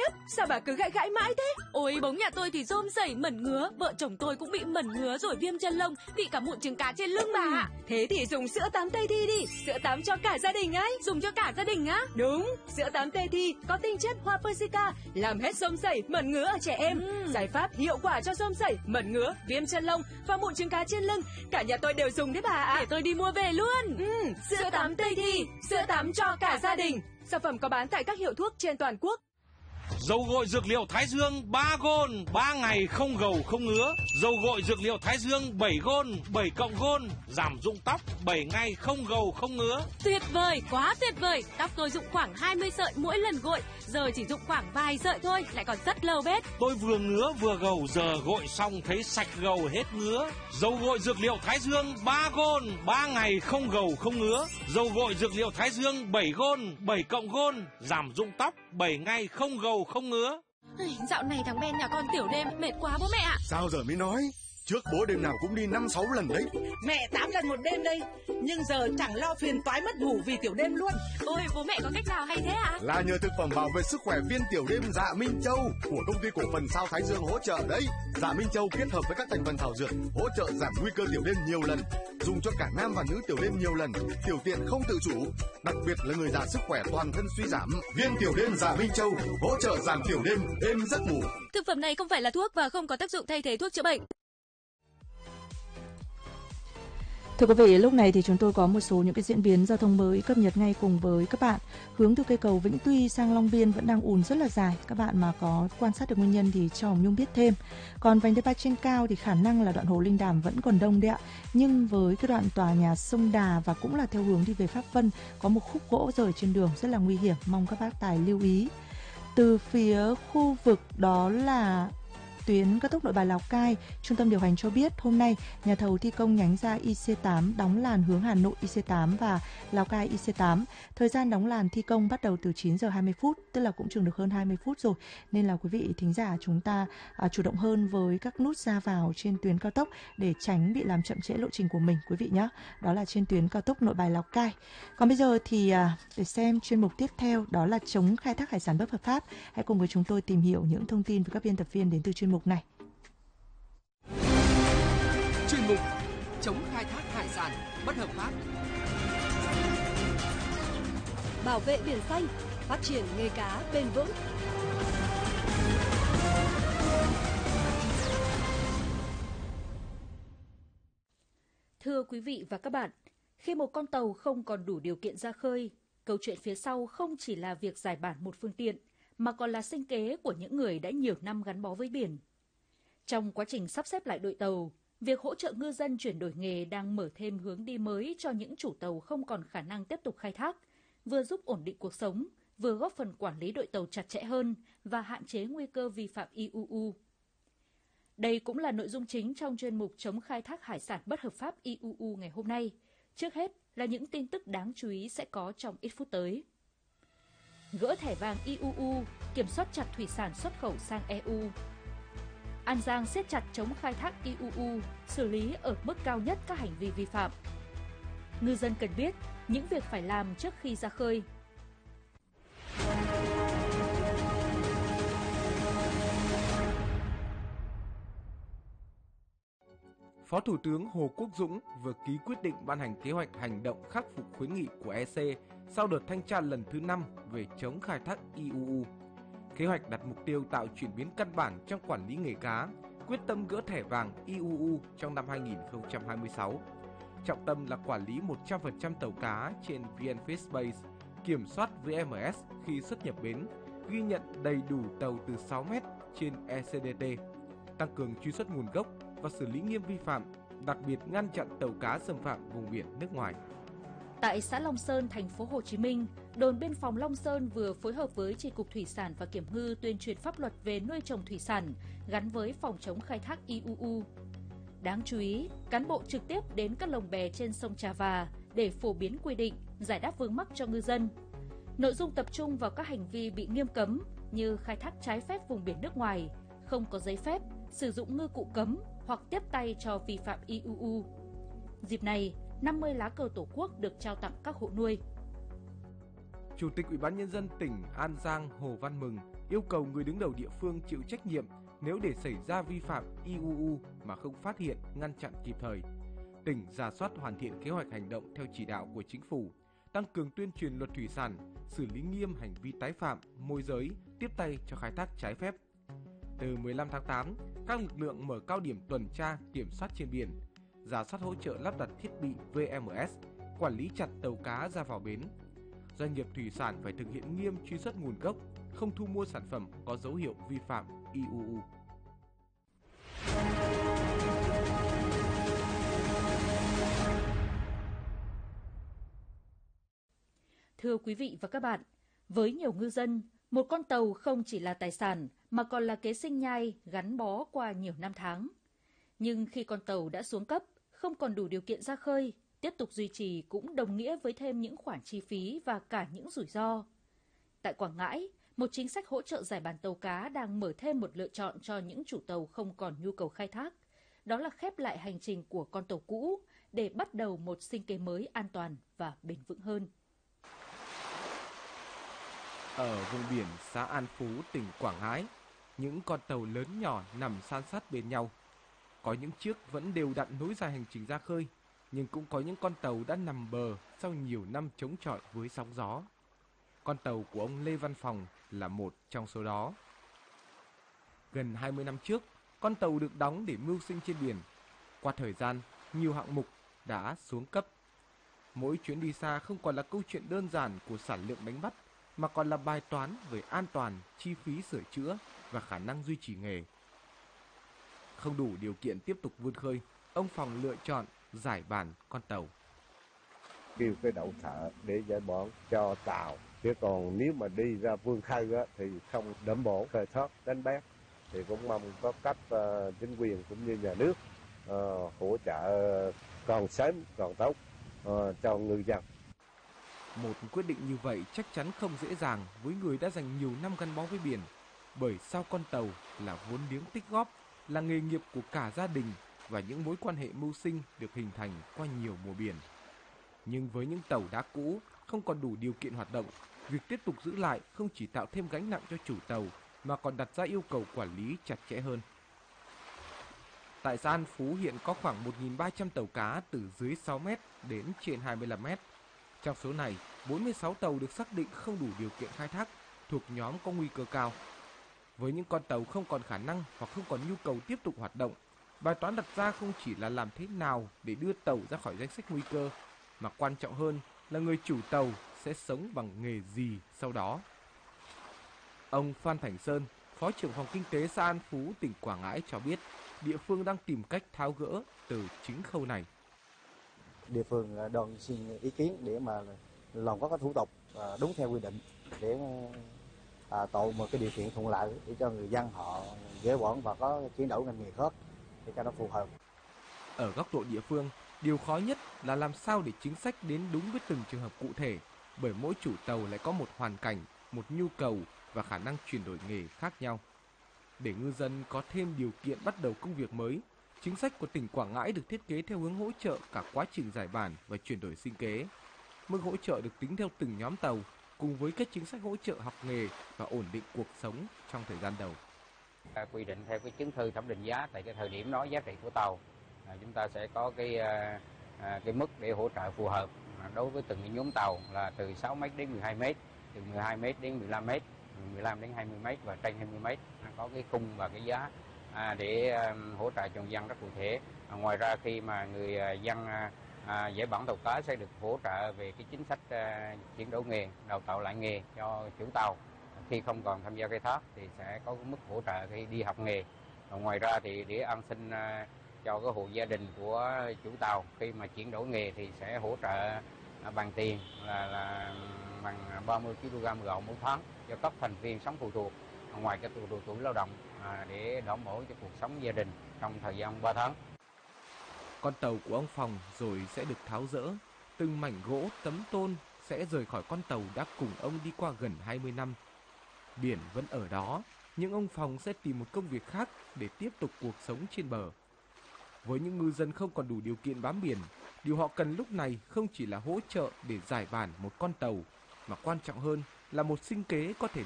Sao bà cứ gãi gãi mãi thế? Ôi, bóng nhà tôi thì rôm rẩy mẩn ngứa, vợ chồng tôi cũng bị mẩn ngứa rồi viêm chân lông, bị cả mụn trứng cá trên lưng bà ạ. Thế thì dùng sữa tắm Tây Thi đi, sữa tắm cho cả gia đình ấy. Dùng cho cả gia đình á? Đúng, sữa tắm Tây Thi có tinh chất hoa persica, làm hết rôm rẩy, mẩn ngứa ở trẻ em. Giải pháp hiệu quả cho rôm rẩy, mẩn ngứa, viêm chân lông và mụn trứng cá trên lưng. Cả nhà tôi đều dùng đấy bà ạ. Để tôi đi mua về luôn. Sữa tắm Tây Thi, sữa tắm cho cả gia đình. Sản phẩm có bán tại các hiệu thuốc trên toàn quốc. Dầu gội dược liệu Thái Dương 3 gôn, 3 ngày không gầu không ngứa. Dầu gội dược liệu Thái Dương 7 gôn, 7 cộng gôn, giảm rụng tóc 7 ngày không gầu không ngứa. Tuyệt vời, quá tuyệt vời. Tóc tôi rụng khoảng 20 sợi mỗi lần gội, giờ chỉ rụng khoảng vài sợi thôi, lại còn rất lâu bết. Tôi vừa ngứa vừa gầu, giờ gội xong thấy sạch gầu hết ngứa. Dầu gội dược liệu Thái Dương 3 gôn, 3 ngày không gầu không ngứa. Dầu gội dược liệu Thái Dương 7 gôn, 7 cộng gôn, giảm rụng tóc 7 ngày không gầu không ngứa. Dạo này thằng Ben nhà con tiểu đêm mệt quá bố mẹ ạ. Sao giờ mới nói? Trước bố đêm nào cũng đi 5-6 lần đấy. Mẹ 8 lần một đêm đây. Nhưng giờ chẳng lo phiền toái mất ngủ vì tiểu đêm luôn. Ôi, bố mẹ có cách nào hay thế ạ? Là nhờ thực phẩm bảo vệ sức khỏe viên tiểu đêm Dạ Minh Châu của công ty cổ phần Sao Thái Dương hỗ trợ đấy. Dạ Minh Châu kết hợp với các thành phần thảo dược hỗ trợ giảm nguy cơ tiểu đêm nhiều lần, dùng cho cả nam và nữ tiểu đêm nhiều lần, tiểu tiện không tự chủ, đặc biệt là người già sức khỏe toàn thân suy giảm. Viên tiểu đêm Dạ Minh Châu hỗ trợ giảm tiểu đêm, êm giấc ngủ. Thực phẩm này không phải là thuốc và không có tác dụng thay thế thuốc chữa bệnh. Thưa quý vị, lúc này thì chúng tôi có một số những cái diễn biến giao thông mới cập nhật ngay cùng với các bạn. Hướng từ cây cầu Vĩnh Tuy sang Long Biên vẫn đang ùn rất là dài. Các bạn mà có quan sát được nguyên nhân thì cho Hồng Nhung biết thêm. Còn vành đai ba trên cao thì khả năng là đoạn Hồ Linh Đàm vẫn còn đông đấy ạ. Nhưng với cái đoạn tòa nhà Sông Đà và cũng là theo hướng đi về Pháp Vân có một khúc gỗ rời trên đường rất là nguy hiểm. Mong các bác tài lưu ý. Từ phía khu vực đó là tuyến cao tốc Nội Bài Lào Cai, Trung tâm điều hành cho biết hôm nay nhà thầu thi công nhánh ra IC8 đóng làn hướng Hà Nội IC8 và Lào Cai IC8. Thời gian đóng làn thi công bắt đầu từ 9 giờ 20 phút, tức là cũng chừng được hơn 20 phút rồi. Nên là quý vị thính giả chúng ta chủ động hơn với các nút ra vào trên tuyến cao tốc để tránh bị làm chậm trễ lộ trình của mình quý vị nhé. Đó là trên tuyến cao tốc Nội Bài Lào Cai. Còn bây giờ thì để xem chuyên mục tiếp theo đó là chống khai thác hải sản bất hợp pháp. Hãy cùng với chúng tôi tìm hiểu những thông tin với các biên tập viên đến từ chuyên mục này. Chuyên mục chống khai thác hải sản bất hợp pháp. Bảo vệ biển xanh, phát triển nghề cá bền vững. Thưa quý vị và các bạn, khi một con tàu không còn đủ điều kiện ra khơi, câu chuyện phía sau không chỉ là việc giải bản một phương tiện, mà còn là sinh kế của những người đã nhiều năm gắn bó với biển. Trong quá trình sắp xếp lại đội tàu, việc hỗ trợ ngư dân chuyển đổi nghề đang mở thêm hướng đi mới cho những chủ tàu không còn khả năng tiếp tục khai thác, vừa giúp ổn định cuộc sống, vừa góp phần quản lý đội tàu chặt chẽ hơn và hạn chế nguy cơ vi phạm IUU. Đây cũng là nội dung chính trong chuyên mục chống khai thác hải sản bất hợp pháp IUU ngày hôm nay. Trước hết là những tin tức đáng chú ý sẽ có trong ít phút tới. Gỡ thẻ vàng IUU, kiểm soát chặt thủy sản xuất khẩu sang EU. An Giang siết chặt chống khai thác IUU, xử lý ở mức cao nhất các hành vi vi phạm. Ngư dân cần biết những việc phải làm trước khi ra khơi. Phó Thủ tướng Hồ Quốc Dũng vừa ký quyết định ban hành kế hoạch hành động khắc phục khuyến nghị của EC sau đợt thanh tra lần thứ 5 về chống khai thác IUU. Kế hoạch đặt mục tiêu tạo chuyển biến căn bản trong quản lý nghề cá, quyết tâm gỡ thẻ vàng IUU trong năm 2026. Trọng tâm là quản lý 100% tàu cá trên VN Fishbase, kiểm soát VMS khi xuất nhập bến, ghi nhận đầy đủ tàu từ 6 mét trên ECDT, tăng cường truy xuất nguồn gốc và xử lý nghiêm vi phạm, đặc biệt ngăn chặn tàu cá xâm phạm vùng biển nước ngoài. Tại xã Long Sơn, thành phố Hồ Chí Minh, đồn biên phòng Long Sơn vừa phối hợp với Chi cục Thủy sản và Kiểm ngư tuyên truyền pháp luật về nuôi trồng thủy sản gắn với phòng chống khai thác IUU. Đáng chú ý, cán bộ trực tiếp đến các lồng bè trên sông Trà Và để phổ biến quy định, giải đáp vướng mắc cho ngư dân. Nội dung tập trung vào các hành vi bị nghiêm cấm như khai thác trái phép vùng biển nước ngoài, không có giấy phép, sử dụng ngư cụ cấm hoặc tiếp tay cho vi phạm IUU. Dịp này, 50 lá cờ Tổ quốc được trao tặng các hộ nuôi. Chủ tịch Ủy ban Nhân dân tỉnh An Giang Hồ Văn Mừng yêu cầu người đứng đầu địa phương chịu trách nhiệm nếu để xảy ra vi phạm IUU mà không phát hiện, ngăn chặn kịp thời. Tỉnh rà soát hoàn thiện kế hoạch hành động theo chỉ đạo của Chính phủ, tăng cường tuyên truyền luật thủy sản, xử lý nghiêm hành vi tái phạm, môi giới, tiếp tay cho khai thác trái phép. Từ 15 tháng 8, các lực lượng mở cao điểm tuần tra, kiểm soát trên biển, rà soát hỗ trợ lắp đặt thiết bị VMS, quản lý chặt tàu cá ra vào bến. Doanh nghiệp thủy sản phải thực hiện nghiêm truy xuất nguồn gốc, không thu mua sản phẩm có dấu hiệu vi phạm IUU. Thưa quý vị và các bạn, với nhiều ngư dân, một con tàu không chỉ là tài sản mà còn là kế sinh nhai gắn bó qua nhiều năm tháng. Nhưng khi con tàu đã xuống cấp, không còn đủ điều kiện ra khơi, tiếp tục duy trì cũng đồng nghĩa với thêm những khoản chi phí và cả những rủi ro. Tại Quảng Ngãi, một chính sách hỗ trợ giải bàn tàu cá đang mở thêm một lựa chọn cho những chủ tàu không còn nhu cầu khai thác. Đó là khép lại hành trình của con tàu cũ để bắt đầu một sinh kế mới an toàn và bền vững hơn. Ở vùng biển xã An Phú, tỉnh Quảng Ngãi, những con tàu lớn nhỏ nằm san sát bên nhau. Có những chiếc vẫn đều đặn nối dài hành trình ra khơi, nhưng cũng có những con tàu đã nằm bờ sau nhiều năm chống chọi với sóng gió. Con tàu của ông Lê Văn Phòng là một trong số đó. Gần 20 năm trước, con tàu được đóng để mưu sinh trên biển. Qua thời gian, nhiều hạng mục đã xuống cấp. Mỗi chuyến đi xa không còn là câu chuyện đơn giản của sản lượng đánh bắt, mà còn là bài toán về an toàn, chi phí sửa chữa và khả năng duy trì nghề. Không đủ điều kiện tiếp tục vươn khơi, ông Phòng lựa chọn giải bàn con tàu. Kêu cái đậu thợ để giải bón cho tàu, chứ còn nếu mà đi ra vươn khơi á, thì không đảm bảo khai thác đánh bắt, thì cũng mong có cấp chính quyền cũng như nhà nước hỗ trợ còn sớm còn tốt cho ngư dân. Một quyết định như vậy chắc chắn không dễ dàng với người đã dành nhiều năm gắn bó với biển, bởi sau con tàu là vốn liếng tích góp, là nghề nghiệp của cả gia đình và những mối quan hệ mưu sinh được hình thành qua nhiều mùa biển. Nhưng với những tàu đá cũ không còn đủ điều kiện hoạt động, việc tiếp tục giữ lại không chỉ tạo thêm gánh nặng cho chủ tàu mà còn đặt ra yêu cầu quản lý chặt chẽ hơn. Tại xã An Phú hiện có khoảng 1.300 tàu cá từ dưới 6 mét đến trên 25 mét. Trong số này, 46 tàu được xác định không đủ điều kiện khai thác, thuộc nhóm có nguy cơ cao. Với những con tàu không còn khả năng hoặc không còn nhu cầu tiếp tục hoạt động, bài toán đặt ra không chỉ là làm thế nào để đưa tàu ra khỏi danh sách nguy cơ, mà quan trọng hơn là người chủ tàu sẽ sống bằng nghề gì sau đó. Ông Phan Thành Sơn, Phó trưởng phòng kinh tế xã An Phú, tỉnh Quảng Ngãi cho biết, địa phương đang tìm cách tháo gỡ từ chính khâu này. Địa phương đang xin ý kiến để mà làm các thủ tục đúng theo quy định để tạo một cái điều kiện thuận lợi để cho người dân họ dễ quản và có chuyển đổi ngành nghề khác để cho nó phù hợp. Ở góc độ địa phương, điều khó nhất là làm sao để chính sách đến đúng với từng trường hợp cụ thể, bởi mỗi chủ tàu lại có một hoàn cảnh, một nhu cầu và khả năng chuyển đổi nghề khác nhau. Để ngư dân có thêm điều kiện bắt đầu công việc mới, chính sách của tỉnh Quảng Ngãi được thiết kế theo hướng hỗ trợ cả quá trình giải bản và chuyển đổi sinh kế. Mức hỗ trợ được tính theo từng nhóm tàu, cùng với các chính sách hỗ trợ học nghề và ổn định cuộc sống trong thời gian đầu. Quy định theo cái chứng thư thẩm định giá tại cái thời điểm đó giá trị của tàu, chúng ta sẽ có cái mức để hỗ trợ phù hợp đối với từng nhóm tàu là từ 6 m đến 12 m, từ 12 m đến 15 m, 15 đến 20 m và trên 20 m, có cái khung và cái giá để hỗ trợ cho dân rất cụ thể. Ngoài ra khi mà người dân giải bản tàu cá sẽ được hỗ trợ về cái chính sách chuyển đổi nghề, đào tạo lại nghề cho chủ tàu. Khi không còn tham gia khai thác thì sẽ có mức hỗ trợ khi đi học nghề. Ngoài ra thì để an sinh cho cái hộ gia đình của chủ tàu khi mà chuyển đổi nghề thì sẽ hỗ trợ bằng tiền là bằng 30 kg gạo mỗi tháng cho các thành viên sống phụ thuộc ngoài cái độ tuổi lao động để đảm bảo cho cuộc sống gia đình trong thời gian 3 tháng. Con tàu của ông Phòng rồi sẽ được tháo dỡ, từng mảnh gỗ, tấm tôn sẽ rời khỏi con tàu đã cùng ông đi qua gần 20 năm. Biển vẫn ở đó, nhưng ông Phòng sẽ tìm một công việc khác để tiếp tục cuộc sống trên bờ. Với những ngư dân không còn đủ điều kiện bám biển, điều họ cần lúc này không chỉ là hỗ trợ để giải bản một con tàu, mà quan trọng hơn là một sinh kế có thể